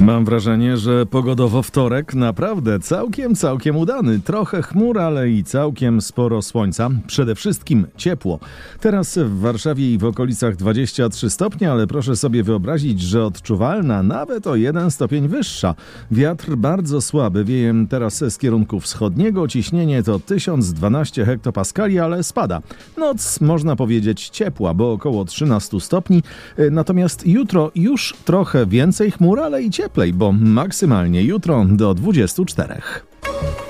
Mam wrażenie, że pogodowo wtorek naprawdę całkiem udany. Trochę chmur, ale i całkiem sporo słońca. Przede wszystkim ciepło. Teraz w Warszawie i w okolicach 23 stopnie, ale proszę sobie wyobrazić, że odczuwalna nawet o 1 stopień wyższa. Wiatr bardzo słaby, wieje teraz z kierunku wschodniego. Ciśnienie to 1012 hektopaskali, ale spada. Noc można powiedzieć ciepła, bo około 13 stopni. Natomiast jutro już trochę więcej chmur, ale i cieplej, bo maksymalnie jutro do 24.